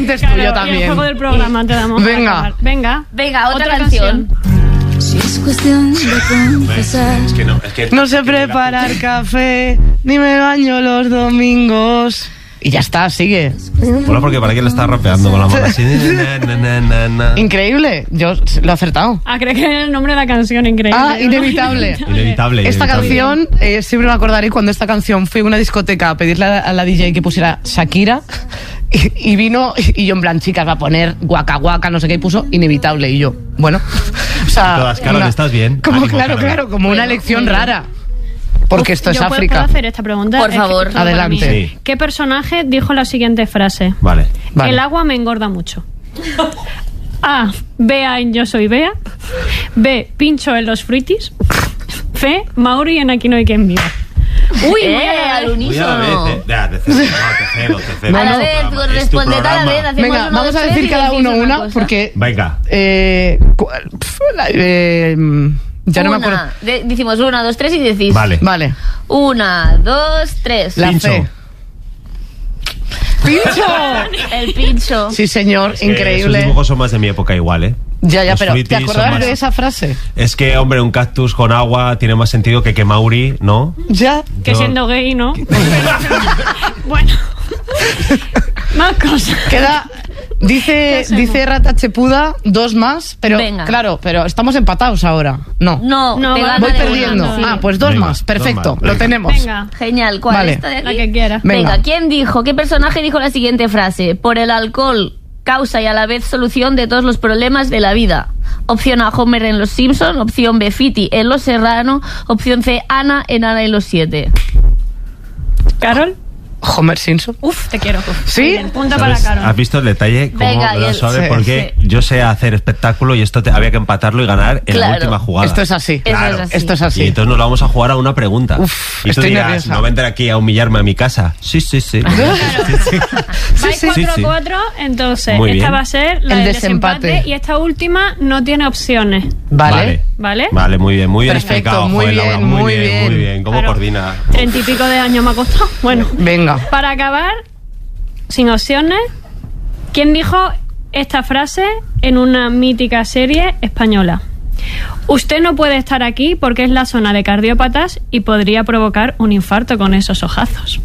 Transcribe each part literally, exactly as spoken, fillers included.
siguiente es claro, tuyo y también. el juego del programa te damos. Venga. Venga. Venga, otra, otra canción. canción. Si es cuestión de confesar. Es que no, es que No sé preparar café, ni me baño los domingos. Y ya está, sigue. Hola, porque para qué le está rapeando con la mano así. Na, na, na, na, na. Increíble, yo lo he acertado. Ah, creo que es el nombre de la canción, increíble. Ah, inevitable. Inevitable. Esta inevitable. canción, eh, siempre me acordaré cuando esta canción fui a una discoteca a pedirle a, a la D J que pusiera Shakira y, y vino y yo en plan, chicas, va a poner guaca guaca, no sé qué, y puso Inevitable y yo, bueno, o sea, Todas, Carol, una- estás bien. Como, Ánimo, claro, Carol. claro, como una Bueno, elección muy bien. rara. Porque esto es Yo puedo- África. ¿Puedo hacer esta pregunta? Por Es que favor. todo para Adelante. mí. Sí. ¿Qué personaje dijo la siguiente frase? Vale. Vale. El agua me engorda mucho. A. Bea en Yo Soy Bea. B. Pincho en los fruitis. C. Mauri en Aquí no hay quien viva. Uy, Eh, muy al Voy a la vez, unísono. eh. Ya, te cedo, no, te cedo, te cedo. A la Es tu vez, programa, es tu responded a la programa. vez. Hacemos Venga, uno, vamos dos, a tres decir y cada decís uno una, cosa. porque... Venga. Eh, cu- pf, la- eh, ya no me acuerdo. Una. De- decimos una, dos, tres y decís. Vale. Vale. Una, dos, tres. La Pincho. C. ¡Pincho! El pincho. Sí, señor, Es que increíble. Esos dibujos son más de mi época igual, ¿eh? Ya, ya, Los pero fruitis ¿te son acordabas más- de esa frase? Es que, hombre, un cactus con agua tiene más sentido que que Mauri, ¿no? Ya. Que Yo- siendo gay, ¿no? Bueno. Más cosas. Queda... Dice, hacemos? dice Rata Chepuda dos más, pero Venga. claro, pero estamos empatados ahora. No. No, No, te voy gana Voy de una, perdiendo. sí. Ah, pues dos Venga, más. dos Perfecto, más, lo venga. tenemos. Venga. Genial. ¿Cuál? Vale. ¿Esta de aquí? La que quiera. Venga. Venga, ¿quién dijo? ¿Qué personaje dijo la siguiente frase? Por el alcohol, causa y a la vez solución de todos los problemas de la vida. Opción A, Homer en Los Simpson. Opción B, Fiti en Los Serrano. Opción C, Ana en Ana y los Siete. ¿Carol? Homer Simpson. Uf, te quiero. ¿Sí? Muy bien, punto ¿Sabes? para Carol. ¿Has visto el detalle? Cómo Venga, me y da el- suave, sí, porque yo sé hacer espectáculo y esto te- había que empatarlo y ganar en Claro. la última jugada. Esto es así. Eso es así. Esto es Y así. entonces nos vamos a jugar a una pregunta. Uf, y tú estoy dirás, nerviosa. no vendré aquí a humillarme a mi casa. Sí, sí, sí. Vais sí, cuatro a sí. cuatro, entonces Muy esta bien. va a ser la El del desempate. desempate. Y esta última no tiene opciones. Vale. ¿Vale? Vale, muy bien, muy bien Perfecto, explicado. muy joder, Laura, bien, muy muy bien, bien. muy bien. ¿Cómo Claro. coordina? Treinta y pico de años me ha costado. Bueno, Venga. para acabar, sin opciones, ¿quién dijo esta frase en una mítica serie española? Usted no puede estar aquí porque es la zona de cardiópatas y podría provocar un infarto con esos ojazos.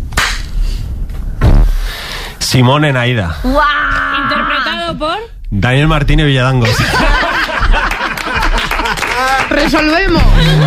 Simón en Aida. ¡Guau! Interpretado por... Daniel Martínez Villadangos. Resolvemos.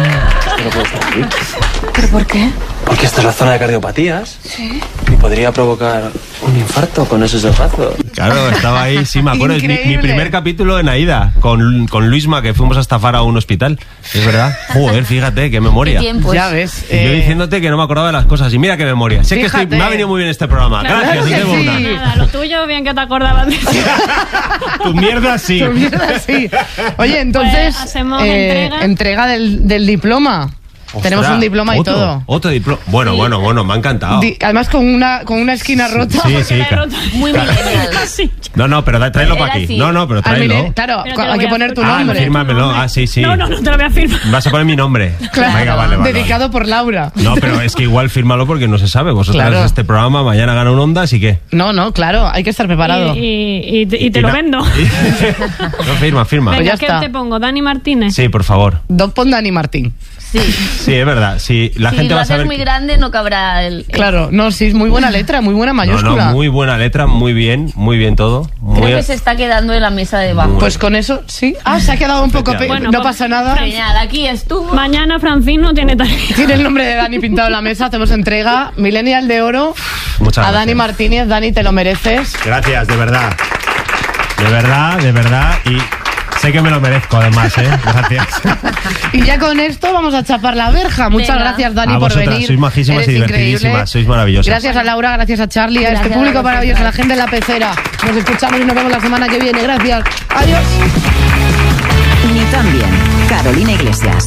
¿Pero por qué? Porque esta es la zona de cardiopatías. Sí. Y podría provocar un infarto con esos ojazos. Claro, estaba ahí, sí, me acuerdo. Es mi, mi Increíble. primer capítulo en Aida, con, con Luisma, que fuimos a estafar a un hospital. Es verdad. Joder, fíjate, qué memoria. ¿Qué tiempos? Ya ves. Y yo eh, diciéndote que no me acordaba de las cosas. Y mira qué memoria. Sé que estoy, Fíjate. me ha venido muy bien este programa. Claro Gracias, que te debo sí. una. Nada, lo tuyo, bien que te acordabas de eso. Tu mierda sí. tu mierda, sí. Oye, entonces. Pues hacemos entrega. entrega del, del diploma. Ostras, Tenemos un diploma y otro, todo. Otro diploma. Bueno, bueno, bueno, me ha encantado. Di- además con una, con una esquina rota. Sí, sí. La he claro. roto. Muy millennial. Sí. No, no, pero da- tráelo Era para aquí. así. No, no, pero Al tráelo. mire- claro, Pero te lo hay voy que a- poner tu Ah, nombre. fírmamelo. Ah, sí, sí. No, no, no te lo voy a firmar. Vas a poner mi nombre. Claro, Venga, vale, vale. dedicado por Laura. No, pero es que igual fírmalo porque no se sabe. Vosotros Claro. este programa, mañana gana un Onda, así que. No, no, claro, hay que estar preparado. Y, y- y te, y te Y lo no- vendo. No, firma, firma. Pues Venga, ya ¿qué está. te pongo? ¿Dani Martínez? Sí, por favor. Don pon Dani Martín. Sí. Sí, es verdad. Si la Si gente lo va a haces saber. muy grande, no cabrá el... el- Claro, no, sí, es muy buena letra, muy buena No, mayúscula. no, muy buena letra, muy bien, muy bien todo. Muy Creo que se está quedando en la mesa de abajo. Pues con eso, sí. Ah, se ha quedado un poco... pe- Bueno, no pues, pasa nada. Genial, aquí estuvo. Mañana Francino tiene tarea. Tiene el nombre de Dani pintado en la mesa, hacemos entrega. Millennial de oro Muchas a gracias. Dani Martínez. Dani, te lo mereces. Gracias, de verdad. De verdad, de verdad. Y sé que me lo merezco, además, ¿eh? Gracias. Y ya con esto vamos a chapar la verja. Muchas Venga. gracias, Dani, A por vosotras, venir. sois majísimas Eres y divertidísimas, increíble. sois maravillosas. Gracias a Laura, gracias a Charlie, a este Gracias público a maravilloso, a la vosotras. gente de la pecera. Nos escuchamos y nos vemos la semana que viene. Gracias. Adiós. Ni tan bien. Carolina Iglesias.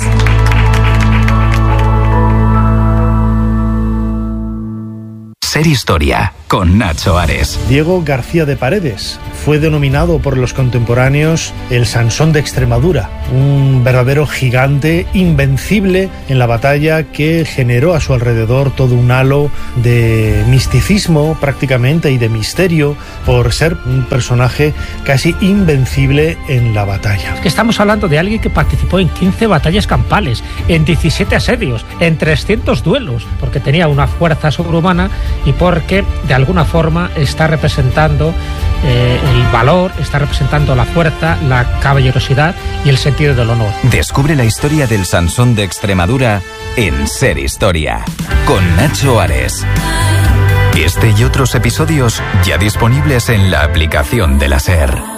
Ser Historia con Nacho Ares. Diego García de Paredes fue denominado por los contemporáneos el Sansón de Extremadura, un verdadero gigante invencible en la batalla que generó a su alrededor todo un halo de misticismo prácticamente y de misterio por ser un personaje casi invencible en la batalla. Es que estamos hablando de alguien que participó en quince batallas campales, en diecisiete asedios, en trescientos duelos, porque tenía una fuerza sobrehumana y porque de alguna forma está representando eh, el valor, está representando la fuerza, la caballerosidad y el sentido del honor. Descubre la historia del Sansón de Extremadura en Ser Historia, con Nacho Ares. Este y otros episodios ya disponibles en la aplicación de la SER.